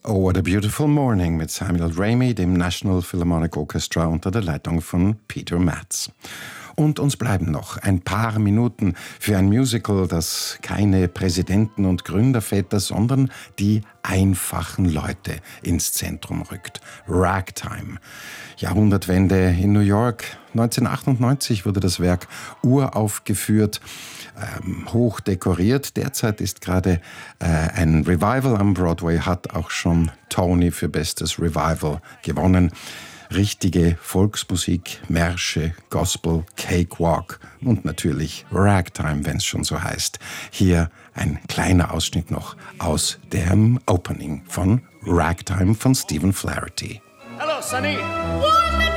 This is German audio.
Oh, What a Beautiful Morning mit Samuel Ramey, dem National Philharmonic Orchestra unter der Leitung von Peter Matz. Und uns bleiben noch ein paar Minuten für ein Musical, das keine Präsidenten und Gründerväter, sondern die einfachen Leute ins Zentrum rückt. Ragtime. Jahrhundertwende in New York. 1998 wurde das Werk uraufgeführt, hoch dekoriert. Derzeit ist gerade ein Revival am Broadway, hat auch schon Tony für bestes Revival gewonnen. Richtige Volksmusik, Märsche, Gospel, Cakewalk und natürlich Ragtime, wenn es schon so heißt. Hier ein kleiner Ausschnitt noch aus dem Opening von Ragtime von Stephen Flaherty. Hello, Sonny.